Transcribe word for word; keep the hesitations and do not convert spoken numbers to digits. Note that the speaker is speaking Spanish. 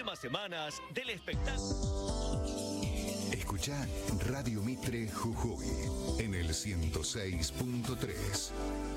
últimas semanas del espectáculo. Escuchá Radio Mitre Jujuy en el ciento seis punto tres.